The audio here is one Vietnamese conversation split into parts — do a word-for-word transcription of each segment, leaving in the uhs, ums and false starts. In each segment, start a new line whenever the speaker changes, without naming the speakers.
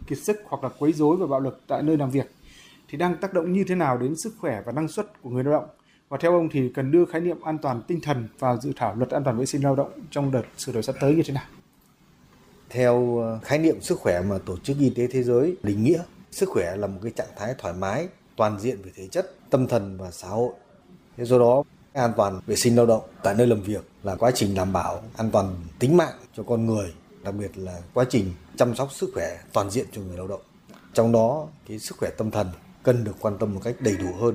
kiệt sức hoặc là quấy rối và bạo lực tại nơi làm việc thì đang tác động như thế nào đến sức khỏe và năng suất của người lao động? Và theo ông thì cần đưa khái niệm an toàn tinh thần vào dự thảo luật an toàn vệ sinh lao động trong đợt sửa đổi sắp tới như thế nào?
Theo khái niệm sức khỏe mà Tổ chức Y tế Thế giới định nghĩa, sức khỏe là một cái trạng thái thoải mái, toàn diện về thể chất, tâm thần và xã hội. Thế do đó, an toàn vệ sinh lao động tại nơi làm việc là quá trình đảm bảo an toàn tính mạng cho con người, đặc biệt là quá trình chăm sóc sức khỏe toàn diện cho người lao động. Trong đó, cái sức khỏe tâm thần cần được quan tâm một cách đầy đủ hơn.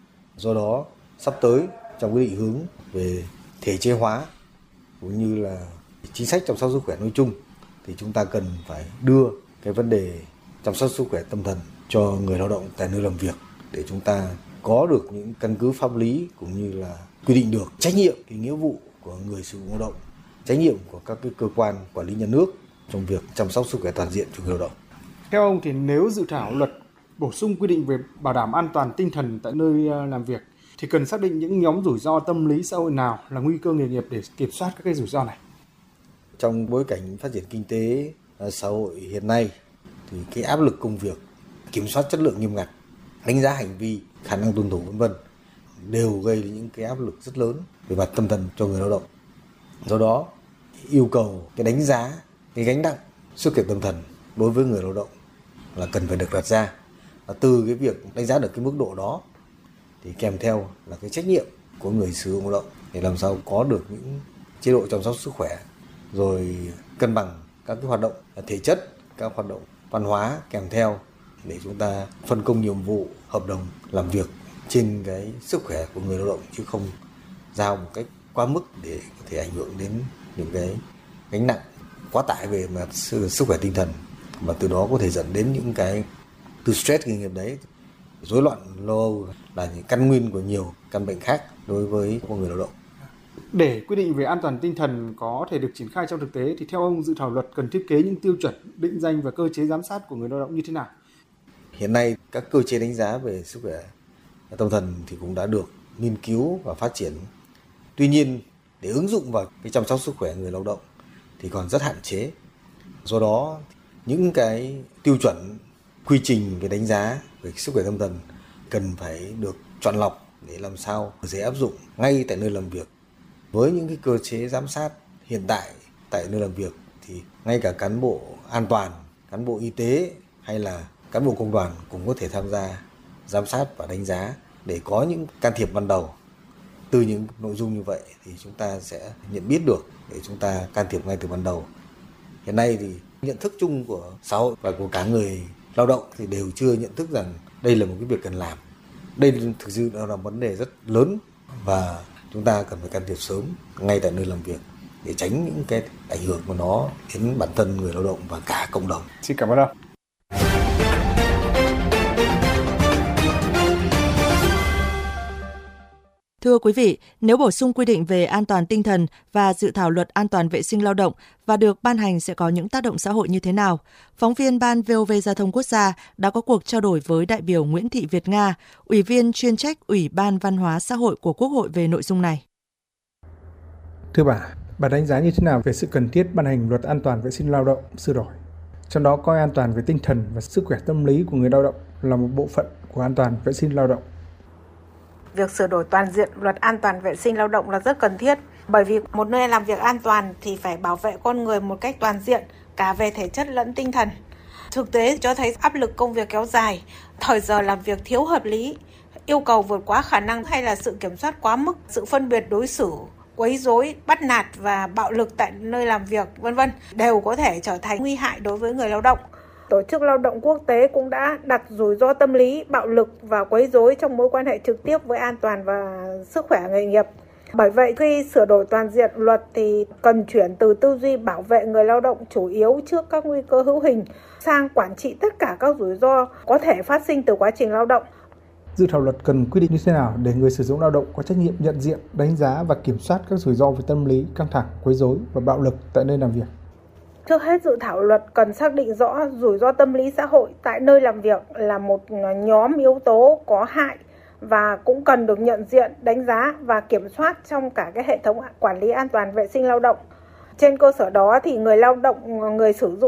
Do đó, sắp tới trong cái định hướng về thể chế hóa cũng như là chính sách chăm sóc sức khỏe nói chung thì chúng ta cần phải đưa cái vấn đề chăm sóc sức khỏe tâm thần cho người lao động tại nơi làm việc để chúng ta có được những căn cứ pháp lý cũng như là quy định được trách nhiệm, cái nghĩa vụ của người sử dụng lao động, trách nhiệm của các cái cơ quan quản lý nhà nước trong việc chăm sóc sức khỏe toàn diện cho người lao động.
Theo ông thì nếu dự thảo luật bổ sung quy định về bảo đảm an toàn tinh thần tại nơi làm việc thì cần xác định những nhóm rủi ro tâm lý xã hội nào là nguy cơ nghề nghiệp để kiểm soát các cái rủi ro này.
Trong bối cảnh phát triển kinh tế xã hội hiện nay thì cái áp lực công việc, kiểm soát chất lượng nghiêm ngặt, đánh giá hành vi, khả năng tuân thủ vân vân đều gây những cái áp lực rất lớn về mặt tâm thần cho người lao động. Do đó yêu cầu cái đánh giá cái gánh nặng sức khỏe tâm thần đối với người lao động là cần phải được đặt ra. Và từ cái việc đánh giá được cái mức độ đó thì kèm theo là cái trách nhiệm của người sử dụng lao động để làm sao có được những chế độ chăm sóc sức khỏe, rồi cân bằng các cái hoạt động thể chất, các hoạt động văn hóa kèm theo để chúng ta phân công nhiệm vụ, hợp đồng làm việc trên cái sức khỏe của người lao động chứ không giao một cách quá mức để có thể ảnh hưởng đến những cái gánh nặng quá tải về mặt sức khỏe tinh thần và từ đó có thể dẫn đến những cái từ stress nghề nghiệp đấy, rối loạn lo âu là những căn nguyên của nhiều căn bệnh khác đối với người lao động.
Để quy định về an toàn tinh thần có thể được triển khai trong thực tế thì theo ông dự thảo luật cần thiết kế những tiêu chuẩn, định danh và cơ chế giám sát của người lao động như thế nào?
Hiện nay các cơ chế đánh giá về sức khỏe tâm thần thì cũng đã được nghiên cứu và phát triển. Tuy nhiên để ứng dụng vào cái chăm sóc sức khỏe người lao động thì còn rất hạn chế. Do đó những cái tiêu chuẩn, quy trình về đánh giá về sức khỏe tâm thần cần phải được chọn lọc để làm sao dễ áp dụng ngay tại nơi làm việc. Với những cái cơ chế giám sát hiện tại tại nơi làm việc thì ngay cả cán bộ an toàn, cán bộ y tế hay là cán bộ công đoàn cũng có thể tham gia giám sát và đánh giá để có những can thiệp ban đầu. Từ những nội dung như vậy thì chúng ta sẽ nhận biết được để chúng ta can thiệp ngay từ ban đầu. Hiện nay thì nhận thức chung của xã hội và của cả người lao động thì đều chưa nhận thức rằng đây là một cái việc cần làm. Đây thực sự là một vấn đề rất lớn và chúng ta cần phải can thiệp sớm ngay tại nơi làm việc để tránh những cái ảnh hưởng của nó đến bản thân người lao động và cả cộng đồng.
Xin cảm ơn ông.
Thưa quý vị, nếu bổ sung quy định về an toàn tinh thần và dự thảo luật an toàn vệ sinh lao động và được ban hành sẽ có những tác động xã hội như thế nào? Phóng viên Ban vê o vê Giao thông Quốc gia đã có cuộc trao đổi với đại biểu Nguyễn Thị Việt Nga, Ủy viên chuyên trách Ủy ban Văn hóa Xã hội của Quốc hội về nội dung này.
Thưa bà, bà đánh giá như thế nào về sự cần thiết ban hành luật an toàn vệ sinh lao động sửa đổi? Trong đó coi an toàn về tinh thần và sức khỏe tâm lý của người lao động là một bộ phận của an toàn vệ sinh lao động.
Việc sửa đổi toàn diện luật an toàn vệ sinh lao động là rất cần thiết, bởi vì một nơi làm việc an toàn thì phải bảo vệ con người một cách toàn diện, cả về thể chất lẫn tinh thần. Thực tế cho thấy áp lực công việc kéo dài, thời giờ làm việc thiếu hợp lý, yêu cầu vượt quá khả năng hay là sự kiểm soát quá mức, sự phân biệt đối xử, quấy rối, bắt nạt và bạo lực tại nơi làm việc, vân vân đều có thể trở thành nguy hại đối với người lao động. Tổ chức Lao động Quốc tế cũng đã đặt rủi ro tâm lý, bạo lực và quấy rối trong mối quan hệ trực tiếp với an toàn và sức khỏe nghề nghiệp. Bởi vậy, khi sửa đổi toàn diện luật thì cần chuyển từ tư duy bảo vệ người lao động chủ yếu trước các nguy cơ hữu hình sang quản trị tất cả các rủi ro có thể phát sinh từ quá trình lao động.
Dự thảo luật cần quy định như thế nào để người sử dụng lao động có trách nhiệm nhận diện, đánh giá và kiểm soát các rủi ro về tâm lý, căng thẳng, quấy rối và bạo lực tại nơi làm việc?
Trước hết, dự thảo luật cần xác định rõ rủi ro tâm lý xã hội tại nơi làm việc là một nhóm yếu tố có hại và cũng cần được nhận diện, đánh giá và kiểm soát trong cả cái hệ thống quản lý an toàn vệ sinh lao động. Trên cơ sở đó thì người lao động, người sử dụng